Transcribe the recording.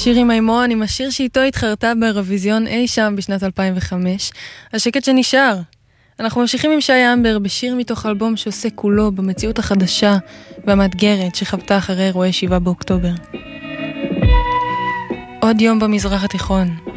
שירי מימון עם השיר שאיתו התחרתה באירוויזיון אי שם בשנת 2005, השקט שנשאר. אנחנו ממשיכים עם שי אמבר בשיר מתוך אלבום שעושה כולו במציאות החדשה והמאתגרת שחוותה אחרי אירועי 7 באוקטובר. עוד יום במזרח התיכון.